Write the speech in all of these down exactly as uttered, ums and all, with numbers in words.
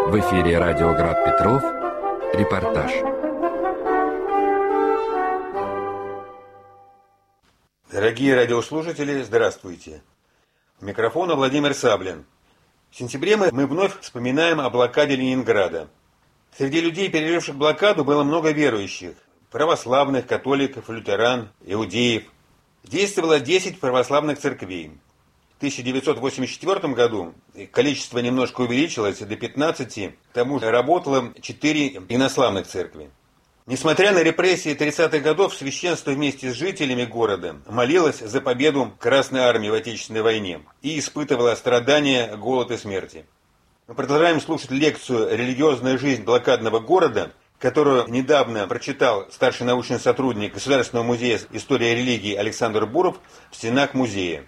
В эфире радио Град Петров. Репортаж. Дорогие радиослушатели, здравствуйте. У микрофона Владимир Саблин. В сентябре мы, мы вновь вспоминаем о блокаде Ленинграда. Среди людей, переживших блокаду, было много верующих. Православных, католиков, лютеран, иудеев. Действовало десять православных церквей. В тысяча девятьсот восемьдесят четвёртом году количество немножко увеличилось до пятнадцати, к тому же работало четыре инославных церкви. Несмотря на репрессии тридцатых годов, священство вместе с жителями города молилось за победу Красной Армии в Отечественной войне и испытывало страдания, голод и смерти. Мы продолжаем слушать лекцию «Религиозная жизнь блокадного города», которую недавно прочитал старший научный сотрудник Государственного музея истории и религии Александр Буров в стенах музея.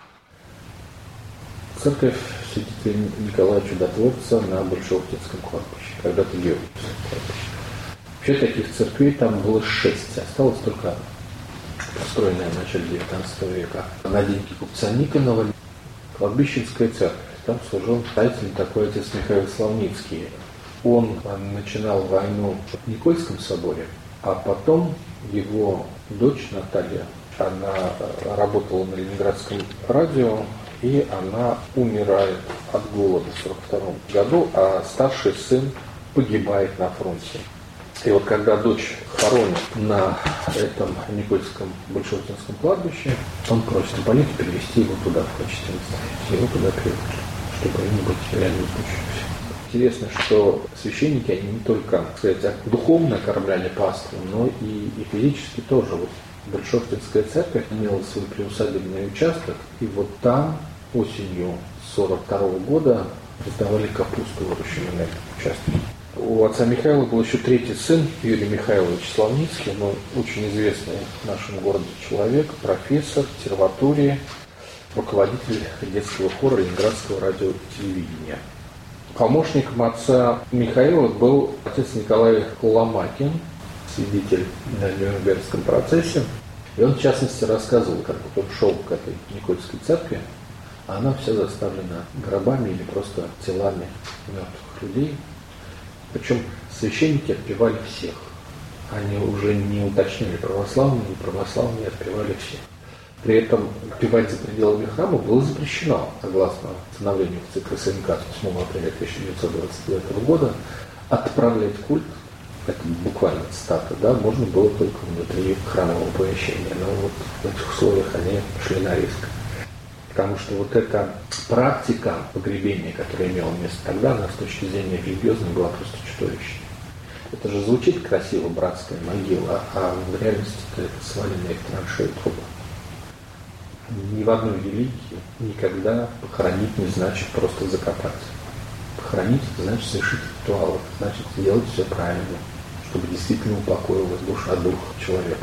Церковь святителя Николая Чудотворца на Большеоктябрьском кладбище, когда-то Георгиевском кладбище. Вообще таких церквей там было шесть, осталась только одна, построенная в начале девятнадцатого века. На деньги купца Никонова кладбищенская церковь. Там служил старателем такой отец Михаил Славницкий. Он начинал войну в Никольском соборе, а потом его дочь Наталья, она работала на Ленинградском радио, и она умирает от голода в сорок втором году, а старший сын погибает на фронте. И вот когда дочь хоронит на этом Никольском Большеоктябрьском кладбище, он просит Ипполита перевести его туда в качестве настоятеля. Его туда привыкли, чтобы ему быть реально случившимся. Интересно, что священники, они не только, так сказать, духовно окормляли паству, но и, и физически тоже. Вот Большеоктябрьская церковь имела свой приусадебный участок, и вот там осенью сорок второго года раздавали капусту, выращенную на этом участке. У отца Михаила был еще третий сын, Юрий Михайлович Славницкий, но очень известный в нашем городе человек, профессор консерватории, руководитель детского хора Ленинградского радио и телевидения. Помощником отца Михаила был отец Николай Ломакин, свидетель на Нюрнбергском процессе. И он, в частности, рассказывал, как он шел к этой Никольской церкви, а она вся заставлена гробами или просто телами мертвых людей. Причем священники отпевали всех. Они уже не уточняли православные, и православные отпевали всех. При этом отпевать за пределами храма было запрещено, согласно постановлению ЦК СНК восьмого апреля тысяча девятьсот двадцать девятого года, отправлять культ, это буквально цитата, да, можно было только внутри храмового помещения. Но вот в этих условиях они шли на риск. Потому что вот эта практика погребения, которая имела место тогда, она с точки зрения религиозной была просто чудовищной. Это же звучит красиво, братская могила, а в реальности это сваленные в траншеи трупы. Ни в одной религии никогда похоронить не значит просто закопать. Похоронить – это значит совершить ритуал, это значит сделать все правильно, чтобы действительно упокоилась душа, дух человека.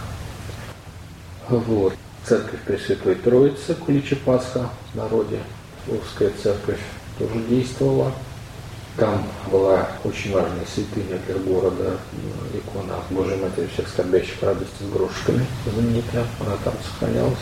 Вот. Церковь Пресвятой Троицы, Кулича Пасха в народе, Львовская церковь тоже действовала. Там была очень важная святыня для города, икона Божьей Матери всех скорбящих радости с грошиками, знаменитая, она там сохранялась.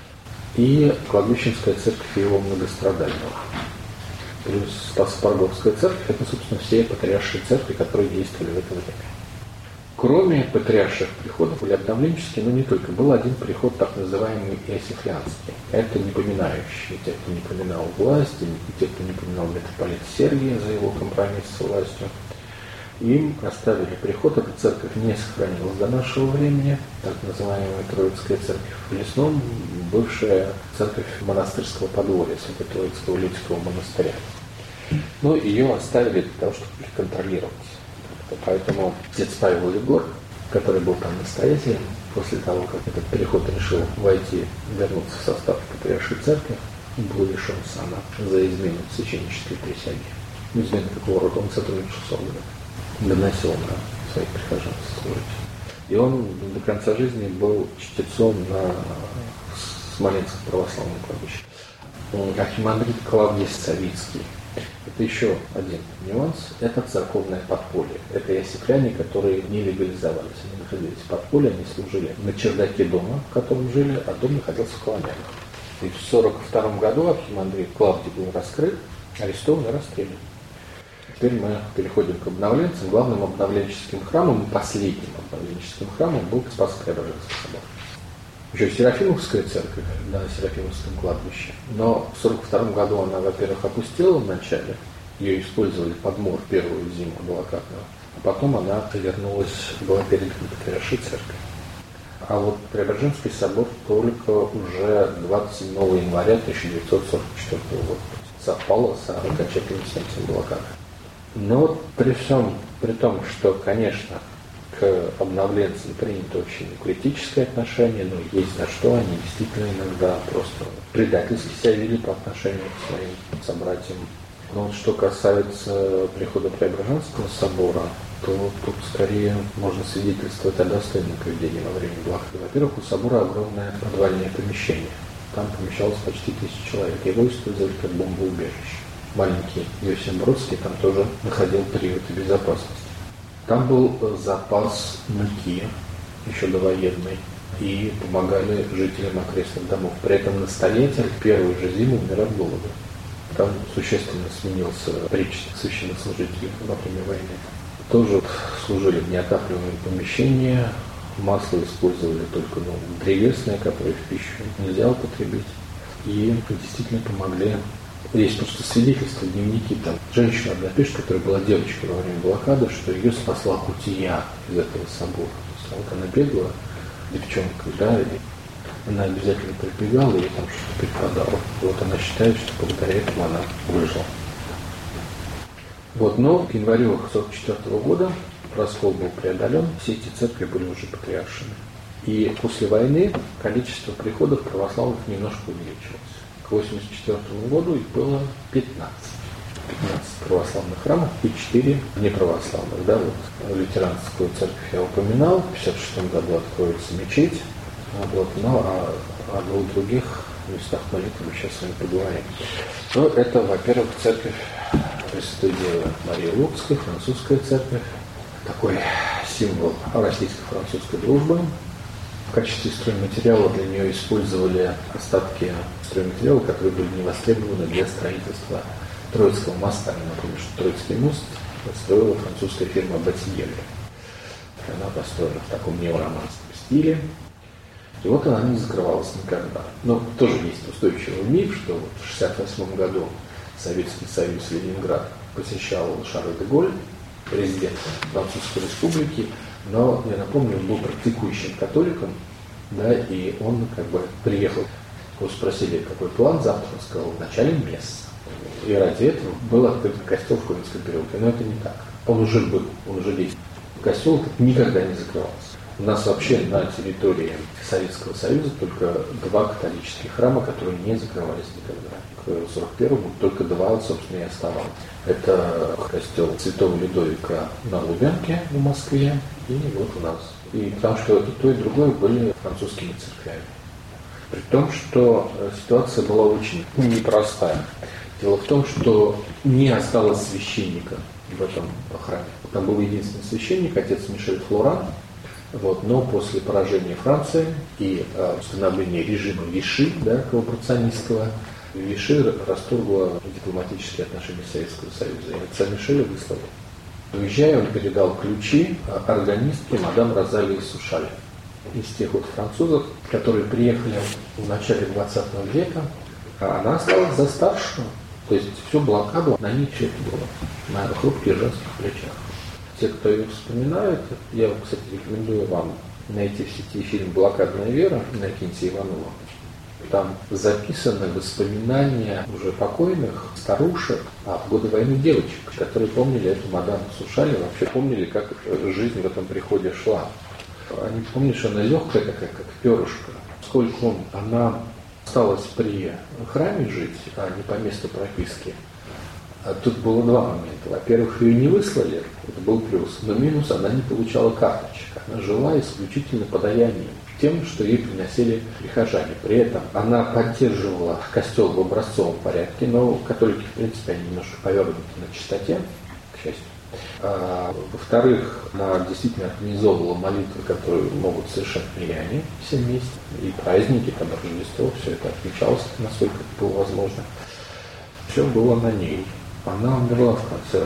И кладбищенская церковь его многострадального. Плюс Спасо-Парговская церковь, это, собственно, все патриаршие церкви, которые действовали в это время. Кроме патриарших приходов были обновленческие, но не только. Был один приход, так называемый иосифлянский. Это не поминающий. Те, кто не поминал власть, и те, кто не поминал митрополита Сергия за его компромисс с властью. Им оставили приход. Эта церковь не сохранилась до нашего времени. Так называемая Троицкая церковь в Лесном, бывшая церковь монастырского подворья Свято-Троицкого Лидского монастыря. Но ее оставили для того, чтобы их контролировать. Поэтому отец Павел Егор, который был там настоятелем, после того, как этот переход решил войти, вернуться в состав патриаршей церкви, был лишен сана за измену священнической присяги. Измену какого рода? Он сотрудничал с органом, доносил на своих прихожан служить. И он до конца жизни был чтецом на Смоленском православном кладбище. Архимандрит Клавдий Савицкий. Это еще один нюанс. Это церковное подполье. Это иосифляне, которые не легализовались. Они находились в подполье, они служили на чердаке дома, в котором жили, а дом находился в Коломянах. И в сорок втором году архимандрит Клавдий был раскрыт, арестован и расстрелян. Теперь мы переходим к обновленцам. Главным обновленческим храмом, последним обновленческим храмом был Спасо-Преображенский собор. Еще Серафимовская церковь на Серафимовском кладбище. Но в сорок втором году она, во-первых, опустела вначале. Ее использовали под мор первую зиму блокадную. А потом она вернулась, была передана Патриаршей церкви. А вот Преображенский собор только уже двадцать седьмого января тысяча девятьсот сорок четвёртого года совпало с окончательным снятием блокады. Но вот при всем, при том, что, конечно, к обновленцам принято очень критическое отношение, но есть за что, они действительно иногда просто предательски себя вели по отношению к своим собратьям. Но вот что касается прихода Преображенского собора, то тут скорее можно свидетельствовать о достойном поведении во время блокады. Во-первых, у собора огромное подвальное помещение. Там помещалось почти тысяча человек. Его использовали как бомбоубежище. Маленький Иосиф Бродский там тоже находил приюты безопасности. Там был запас муки, еще довоенной, и помогали жителям окрестных домов. При этом настоятель в первую же зиму умер от голода. Там существенно сменился причт священнослужителей во время войны. Тоже служили в неотапливаемые помещения, масло использовали только ну, древесное, которое в пищу нельзя употребить. И действительно помогли. Есть просто свидетельства, дневники. Там женщина одна пишет, которая была девочкой во время блокады, что ее спасла кутия из этого собора. То есть, вот она бегала, девчонка, да, и она обязательно прибегала и там что-то преподала. И вот она считает, что благодаря этому она выжила. Вот, но к январю сорок четвёртого года раскол был преодолен, все эти церкви были уже патриаршими. И после войны количество приходов православных немножко увеличилось. К восемьдесят четвёртому году их было пятнадцать. пятнадцать православных храмов и четыре неправославных. Да, вот лютеранскую церковь я упоминал, в пятьдесят шестом году откроется мечеть. Вот, ну, а о двух других местах молитвы мы сейчас с вами поговорим. Но это, во-первых, церковь Пресвятой Девы Марии Лурдской, французская церковь. Такой символ российско-французской дружбы. В качестве стройматериала для нее использовали остатки стройматериала, которые были не востребованы для строительства Троицкого моста. Я напомню, что Троицкий мост строила французская фирма Батиель. Она построена в таком неороманском стиле. И вот она не закрывалась никогда. Но тоже есть устойчивый миф, что вот в шестьдесят восьмом году Советский Союз Ленинград посещал Шарль де Голль, президент Французской Республики, но, я напомню, он был практикующим католиком, да, и он как бы приехал, его спросили, какой план завтра, он сказал, в начале месяца. И ради этого был открыт костел в Ходынском переулке, но это не так. Он уже был, он уже действовал. Костел никогда не закрывался. У нас вообще на территории Советского Союза только два католических храма, которые не закрывались никогда. К сорок первому только два, собственно, и оставалось. Это костел Святого Людовика на Лубянке в Москве и вот у нас. И потому что и то, и другое были французскими церквями. При том, что ситуация была очень непростая. Дело в том, что не осталось священника в этом храме. Там был единственный священник, отец Мишель Флоран. Вот, но после поражения Франции и э, установления режима Виши, да, коллаборационистского, Виши расторгла дипломатические отношения Советского Союза. И отца Мишеля выслали. Уезжая, он передал ключи органистке мадам Розалии Сушаль. Из тех вот французов, которые приехали в начале двадцатого века, а она осталась за старшую. То есть всю блокаду на ней все это было, на хрупких женских плечах. Те, кто ее вспоминают, я, кстати, рекомендую вам найти в сети фильм «Блокадная вера» Иннокентия Иванова. Там записаны воспоминания уже покойных старушек, а в годы войны девочек, которые помнили эту мадам Сушаль, вообще помнили, как жизнь в этом приходе шла. Они помнят, что она легкая такая, как перышко. Поскольку она осталась при храме жить, а не по месту прописки, тут было два момента. Во-первых, ее не выслали, это был плюс, но минус, она не получала карточек. Она жила исключительно подаянием, тем, что ей приносили прихожане. При этом она поддерживала костел в образцовом порядке, но католики, в принципе, они немножко повернуты на чистоте, к счастью. А, во-вторых, она действительно организовывала молитвы, которые могут совершать миряне все вместе, и праздники, там, Рождество, все это отмечалось, насколько это было возможно. Все было на ней. Она умерла в конце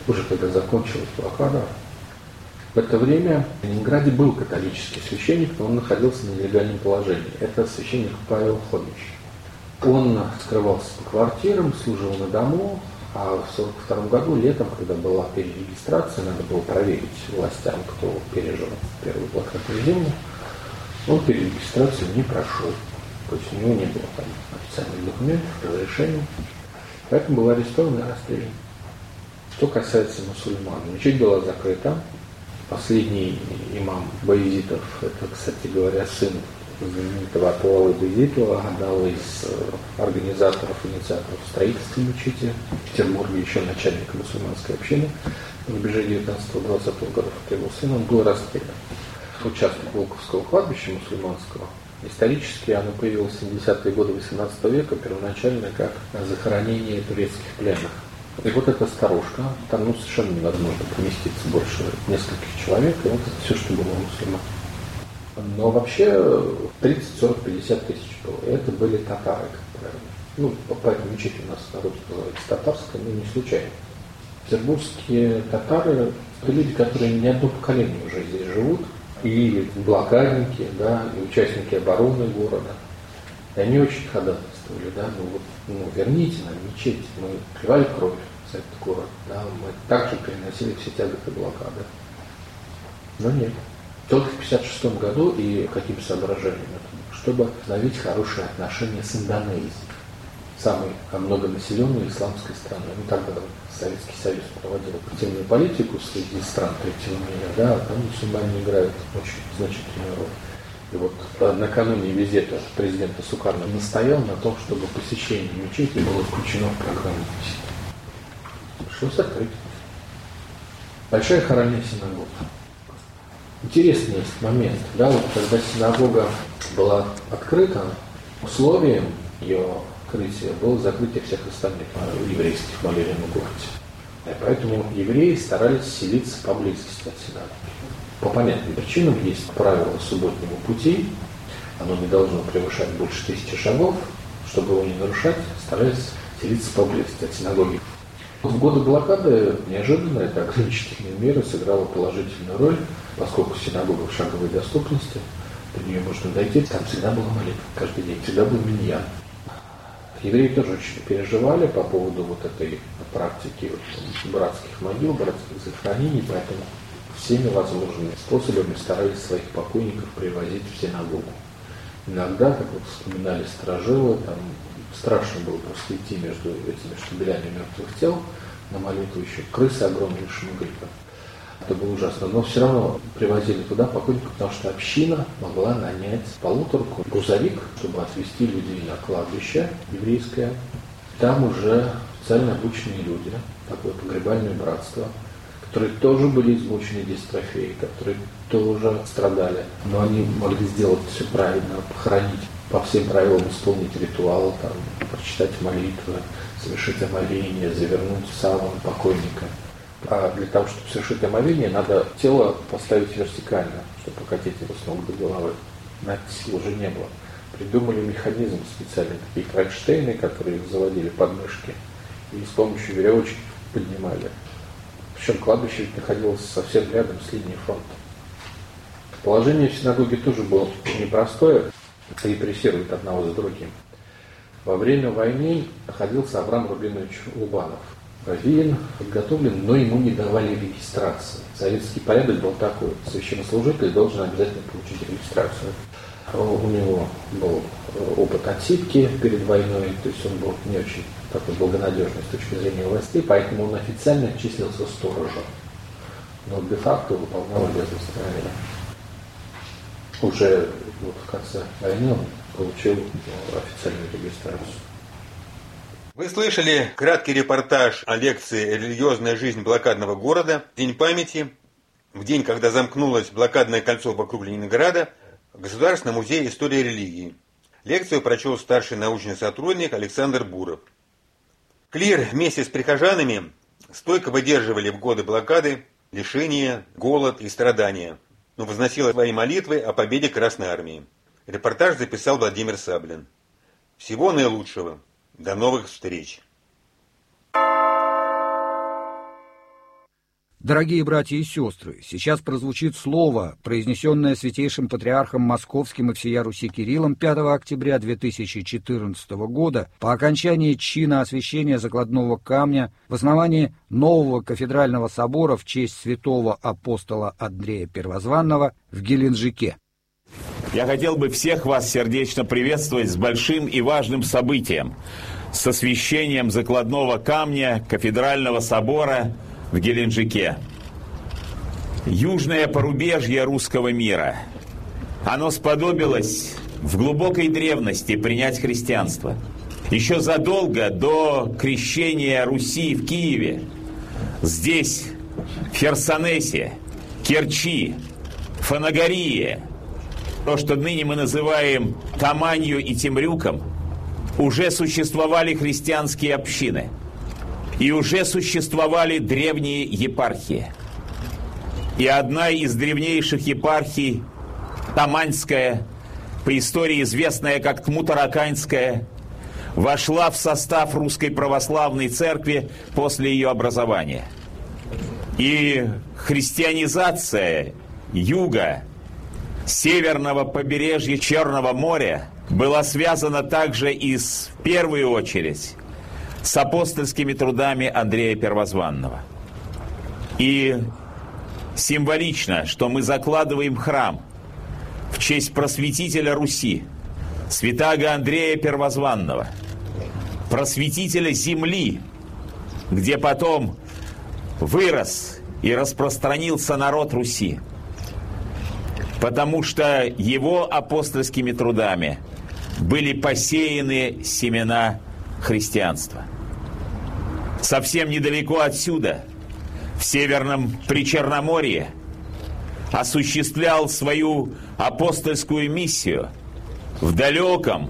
уже когда закончилась блокада. В это время в Ленинграде был католический священник, но он находился на нелегальном положении. Это священник Павел Ходыч. Он скрывался по квартирам, служил на дому, а в сорок втором году, летом, когда была перерегистрация, надо было проверить властям, кто пережил первую блокадную зиму, он перерегистрацию не прошел. То есть у него не было там официальных документов, разрешений. Поэтому был арестован и расстрелян. Что касается мусульман, мечеть была закрыта. Последний имам Баязитов, это, кстати говоря, сын знаменитого Атуала Баязитова, одного из организаторов, инициаторов строительства мечети в Петербурге, еще начальника мусульманской общины на рубеже девятнадцатого-двадцатого годов. Это его сын, он был расстрелян. Участок Волковского кладбища мусульманского. Исторически оно появилось в семидесятые годы восемнадцатого века, первоначально как захоронение турецких пленных. И вот эта сторожка, там ну, совершенно невозможно поместиться больше нескольких человек, и вот это все, что было у мусульман. Но вообще тридцать, сорок, пятьдесят тысяч было. И это были татары, как правило. Ну, поэтому мечеть у нас народ называется татарская, но не случайно. Петербургские татары – это люди, которые не одно поколение уже здесь живут, и блокадники, да, и участники обороны города. И они очень ходатайствовали, да, ну вот, ну, верните нам мечеть, мы плевали кровь за этот город, да, мы также переносили все тяготы блокады. Но нет. Только в пятьдесят шестом году, и каким соображением это, чтобы установить хорошие отношения с Индонезией, самой многонаселенной исламской страной. Ну, тогда Советский Союз проводил активную политику среди стран третьего мира, да, там мусульмане играют очень значительную роль. И вот накануне визита президента Сукарно настоял на том, чтобы посещение мечети было включено в программу визита. Пришлось открыть. Большая хоральная синагога. Интересный есть момент, да, вот когда синагога была открыта, условием ее открытия было закрытие всех остальных еврейских молельных в городе. И поэтому евреи старались селиться поблизости от синагоги. По понятным причинам есть правило субботнего пути, оно не должно превышать больше тысячи шагов, чтобы его не нарушать, старались селиться поблизости от синагоги. В годы блокады неожиданно эта ограничительная мера сыграла положительную роль, поскольку синагога в шаговой доступности, до нее можно дойти, там всегда была молитва, каждый день, всегда был миньян. Евреи тоже очень переживали по поводу вот этой практики вот, братских могил, братских захоронений, поэтому всеми возможными способами старались своих покойников привозить в синагогу. Иногда, как вот вспоминали сторожилы, там страшно было просто идти между этими штабелями мертвых тел на молитву, еще крысы огромные шмыгали. Это было ужасно. Но все равно привозили туда покойников, потому что община могла нанять полуторку, грузовик, чтобы отвезти людей на кладбище еврейское. Там уже специально обученные люди, такое погребальное братство, которые тоже были измучены дистрофией, которые тоже страдали. Но они могли сделать все правильно, похоронить по всем правилам, исполнить ритуалы, там, прочитать молитвы, совершить омовение, завернуть салом покойника. А для того, чтобы совершить омовение, надо тело поставить вертикально, чтобы покатить его с ног до головы. На сил уже не было. Придумали механизм специальный, такие кронштейны, которые заводили под мышки, и с помощью веревочек поднимали. Причем кладбище находилось совсем рядом с линией фронта. Положение в синагоге тоже было непростое, репрессируют одного за другим. Во время войны находился Авраам Рубинович Лубанов. Раввин подготовлен, но ему не давали регистрации. Советский порядок был такой: священнослужитель должен обязательно получить регистрацию. У него был опыт отсидки перед войной, то есть он был не очень такой благонадежный с точки зрения властей, поэтому он официально числился сторожем, но де-факто выполнял обязанности раввина. Уже вот в конце войны он получил официальную регистрацию. Вы слышали краткий репортаж о лекции «Религиозная жизнь блокадного города. День памяти». В день, когда замкнулось блокадное кольцо вокруг Ленинграда, в Государственном музее истории религии. Лекцию прочел старший научный сотрудник Александр Буров. Клир вместе с прихожанами стойко выдерживали в годы блокады лишения, голод и страдания, но возносила свои молитвы о победе Красной Армии. Репортаж записал Владимир Саблин. Всего наилучшего. До новых встреч! Дорогие братья и сестры, сейчас прозвучит слово, произнесенное святейшим патриархом Московским и всея Руси Кириллом пятого октября две тысячи четырнадцатого года по окончании чина освящения закладного камня в основании нового кафедрального собора в честь святого апостола Андрея Первозванного в Геленджике. Я хотел бы всех вас сердечно приветствовать с большим и важным событием, с освящением закладного камня кафедрального собора в Геленджике. Южное порубежье русского мира. Оно сподобилось в глубокой древности принять христианство. Еще задолго до крещения Руси в Киеве, здесь, в Херсонесе, Керчи, Фанагории, то, что ныне мы называем Таманью и Темрюком, уже существовали христианские общины. И уже существовали древние епархии. И одна из древнейших епархий, Таманьская, по истории известная как Тмутараканьская, вошла в состав Русской Православной Церкви после ее образования. И христианизация юга, северного побережья Черного моря была связана также и с, в первую очередь с апостольскими трудами Андрея Первозванного. И символично, что мы закладываем храм в честь просветителя Руси, святаго Андрея Первозванного, просветителя земли, где потом вырос и распространился народ Руси, потому что его апостольскими трудами были посеяны семена христианства. Совсем недалеко отсюда, в Северном Причерноморье, осуществлял свою апостольскую миссию в далеком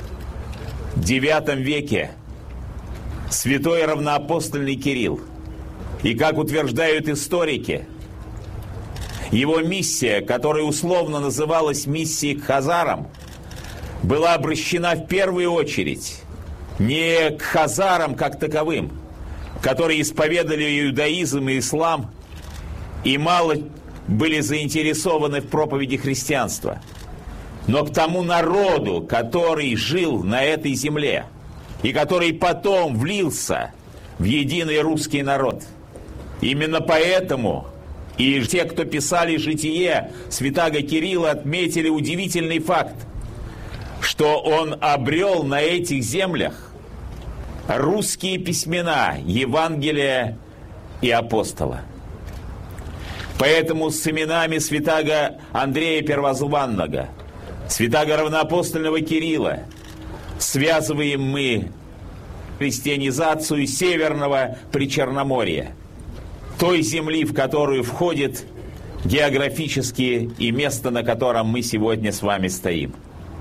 девятом веке святой равноапостольный Кирилл. И, как утверждают историки, его миссия, которая условно называлась миссией к хазарам, была обращена в первую очередь не к хазарам как таковым, которые исповедали иудаизм и ислам и мало были заинтересованы в проповеди христианства, но к тому народу, который жил на этой земле и который потом влился в единый русский народ. Именно поэтому и те, кто писали житие святаго Кирилла, отметили удивительный факт, что он обрел на этих землях русские письмена, Евангелия и апостола. Поэтому с именами святаго Андрея Первозванного, святаго равноапостольного Кирилла связываем мы христианизацию Северного Причерноморья, той земли, в которую входит географически и место, на котором мы сегодня с вами стоим.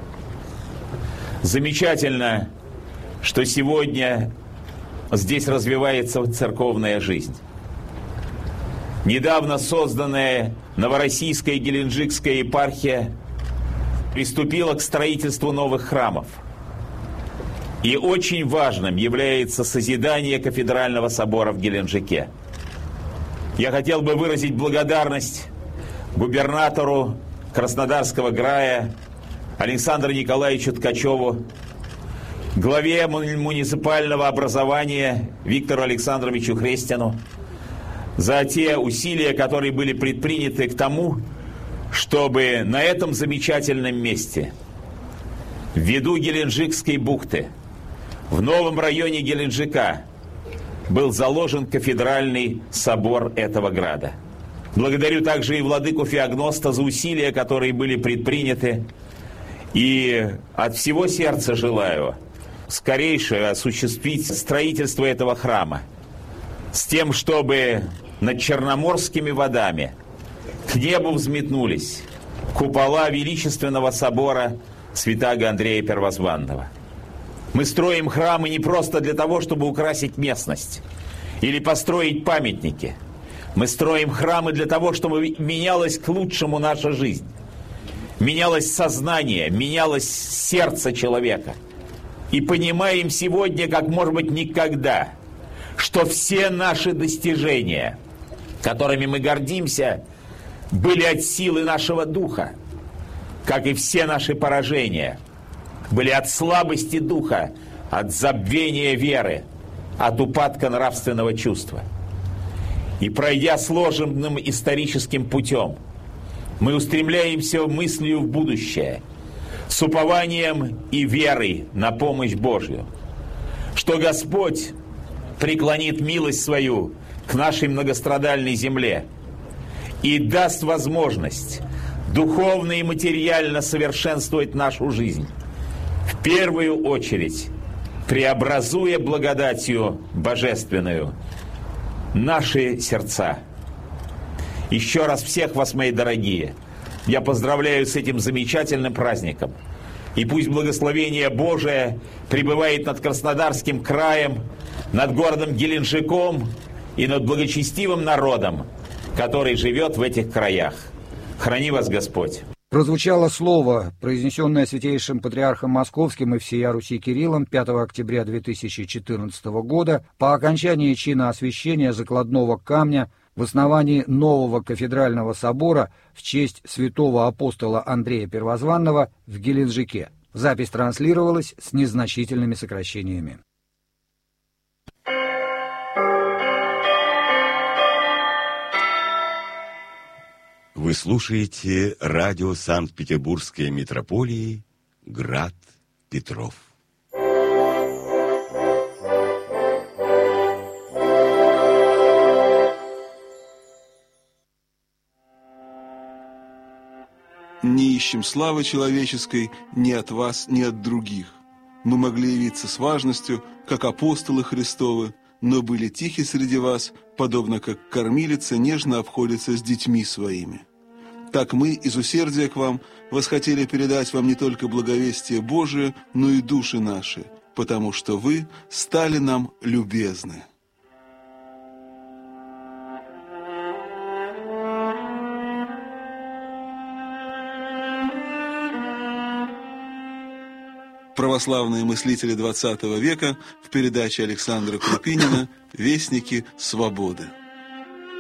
Замечательно, что сегодня здесь развивается церковная жизнь. Недавно созданная Новороссийская Геленджикская епархия приступила к строительству новых храмов. И очень важным является созидание кафедрального собора в Геленджике. Я хотел бы выразить благодарность губернатору Краснодарского края Александру Николаевичу Ткачеву, главе муниципального образования Виктору Александровичу Хрестину за те усилия, которые были предприняты к тому, чтобы на этом замечательном месте, в виду Геленджикской бухты, в новом районе Геленджика, был заложен кафедральный собор этого града. Благодарю также и владыку Феогноста за усилия, которые были предприняты, и от всего сердца желаю скорейше осуществить строительство этого храма с тем, чтобы над Черноморскими водами к небу взметнулись купола величественного собора святаго Андрея Первозванного. Мы строим храмы не просто для того, чтобы украсить местность или построить памятники. Мы строим храмы для того, чтобы менялась к лучшему наша жизнь, менялось сознание, менялось сердце человека. И понимаем сегодня, как может быть никогда, что все наши достижения, которыми мы гордимся, были от силы нашего духа, как и все наши поражения, были от слабости духа, от забвения веры, от упадка нравственного чувства. И пройдя сложным историческим путем, мы устремляемся мыслью в будущее, с упованием и верой на помощь Божью, что Господь преклонит милость свою к нашей многострадальной земле и даст возможность духовно и материально совершенствовать нашу жизнь, в первую очередь преобразуя благодатью божественную наши сердца. Еще раз всех вас, мои дорогие, я поздравляю с этим замечательным праздником. И пусть благословение Божие пребывает над Краснодарским краем, над городом Геленджиком и над благочестивым народом, который живет в этих краях. Храни вас Господь. Прозвучало слово, произнесенное Святейшим Патриархом Московским и всея Руси Кириллом пятого октября две тысячи четырнадцатого года по окончании чина освящения закладного камня в основании нового кафедрального собора в честь святого апостола Андрея Первозванного в Геленджике. Запись транслировалась с незначительными сокращениями. Вы слушаете радио Санкт-Петербургской митрополии «Град Петров». Не ищем славы человеческой ни от вас, ни от других. Мы могли явиться с важностью, как апостолы Христовы, но были тихи среди вас, подобно как кормилица нежно обходится с детьми своими. Так мы из усердия к вам восхотели передать вам не только благовестие Божие, но и души наши, потому что вы стали нам любезны. Православные мыслители двадцатого века в передаче Александра Крупинина «Вестники свободы».